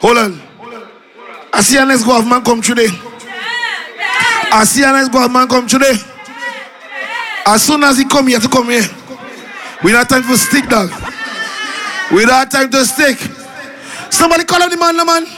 Hold on. I see a next government come today. I see a next government come today. As soon as he come here to come here, we don't have time for stick, dog. We don't have time to stick. Somebody call up the man,